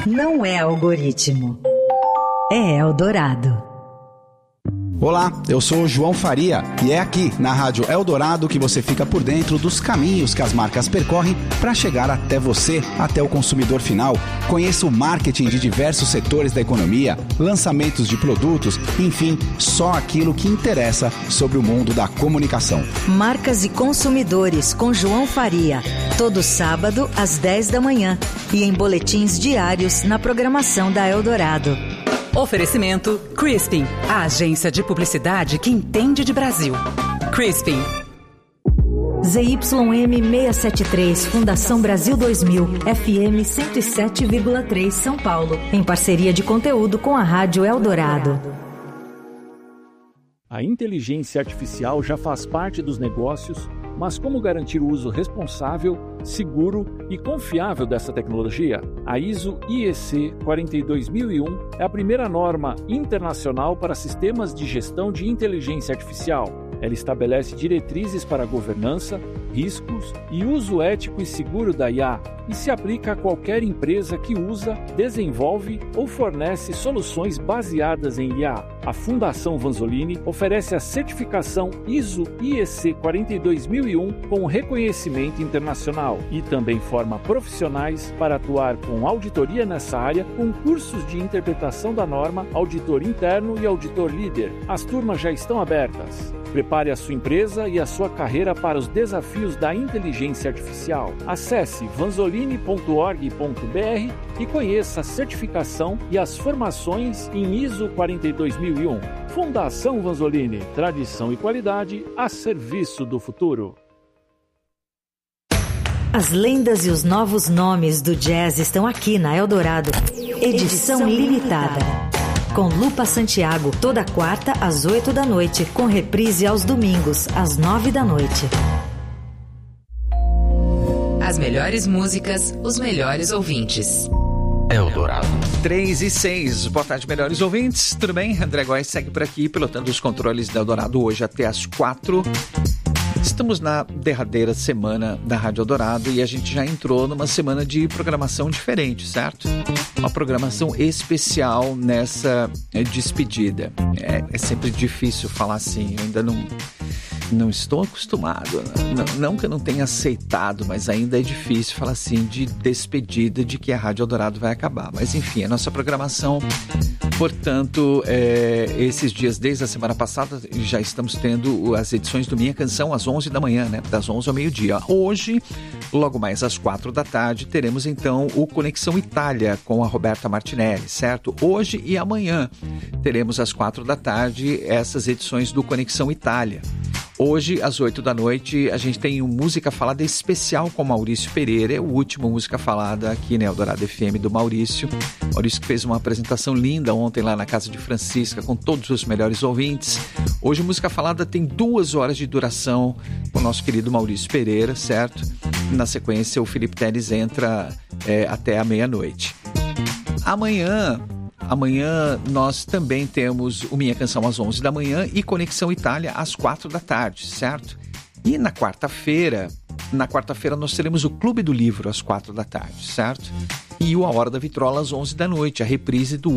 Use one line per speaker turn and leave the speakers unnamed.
não é algoritmo. É Eldorado.
Olá, eu sou o João Faria e é aqui na Rádio Eldorado que você fica por dentro dos caminhos que as marcas percorrem para chegar até você, até o consumidor final. Conheça o marketing de diversos setores da economia, lançamentos de produtos, enfim, só aquilo que interessa sobre o mundo da comunicação.
Marcas e Consumidores com João Faria, todo sábado às 10 da manhã e em boletins diários na programação da Eldorado.
Oferecimento Crispin, a agência de publicidade que entende de Brasil. Crispin.
ZYM 673, Fundação Brasil 2000, FM 107,3 São Paulo, em parceria de conteúdo com a Rádio Eldorado.
A inteligência artificial já faz parte dos negócios, mas como garantir o uso responsável, seguro e confiável dessa tecnologia? A ISO IEC 42001 é a primeira norma internacional para sistemas de gestão de inteligência artificial. Ela estabelece diretrizes para a governança, riscos e uso ético e seguro da IA e se aplica a qualquer empresa que usa, desenvolve ou fornece soluções baseadas em IA. A Fundação Vanzolini oferece a certificação ISO IEC 42001 com reconhecimento internacional e também forma profissionais para atuar com auditoria nessa área, com cursos de interpretação da norma, auditor interno e auditor líder. As turmas já estão abertas. Prepare a sua empresa e a sua carreira para os desafios da inteligência artificial. Acesse vanzolini.org.br e conheça a certificação e as formações em ISO 42001. Fundação Vanzolini, tradição e qualidade a serviço do futuro.
As lendas e os novos nomes do jazz estão aqui na Eldorado. Edição limitada. Com Lupa Santiago, toda quarta às 8 da noite, com reprise aos domingos, às 9 da noite.
As melhores músicas, os melhores ouvintes.
Eldorado. 3:06. Boa tarde, melhores ouvintes. Tudo bem? André Góes segue por aqui, pilotando os controles da Eldorado hoje até às 4. Estamos na derradeira semana da Rádio Eldorado e a gente já entrou numa semana de programação diferente, certo? Uma programação especial nessa despedida. É sempre difícil falar assim, eu ainda não estou acostumado, não que eu não tenha aceitado, mas ainda é difícil falar assim de despedida de que a Rádio Eldorado vai acabar. Mas enfim, a nossa programação, portanto, esses dias, desde a semana passada, já estamos tendo as edições do Minha Canção às 11 da manhã, né? Das 11 ao meio-dia. Hoje, logo mais às 4 da tarde, teremos então o Conexão Itália com a Roberta Martinelli, certo? Hoje e amanhã teremos às 4 da tarde essas edições do Conexão Itália. Hoje, às 8 da noite, a gente tem um Música Falada especial com Maurício Pereira. É o último Música Falada aqui na Eldorado FM do Maurício. Maurício que fez uma apresentação linda ontem lá na casa de Francisca com todos os melhores ouvintes. Hoje, Música Falada tem 2 horas de duração com o nosso querido Maurício Pereira, certo? Na sequência, o Felipe Teles entra até a meia-noite. Amanhã nós também temos o Minha Canção às 11 da manhã e Conexão Itália às 4 da tarde, certo? E na quarta-feira nós teremos o Clube do Livro às 4 da tarde, certo? E o A Hora da Vitrola às 11 da noite, a reprise do